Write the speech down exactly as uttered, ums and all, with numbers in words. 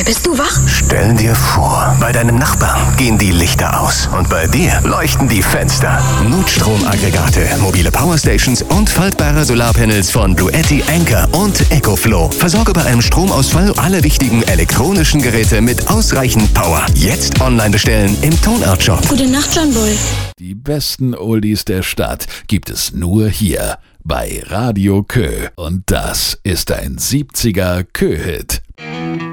bist du wach? Stell dir vor, bei deinem Nachbarn gehen die Lichter aus und bei dir leuchten die Fenster. Notstromaggregate, mobile Powerstations und faltbare Solarpanels von Bluetti, Anker und EcoFlow. Versorge bei einem Stromausfall alle wichtigen elektronischen Geräte mit ausreichend Power. Jetzt online bestellen im Tonart-Shop. Gute Nacht, John Bull. Die besten Oldies der Stadt gibt es nur hier bei Radio Kö. Und das ist ein siebziger Kö-Hit.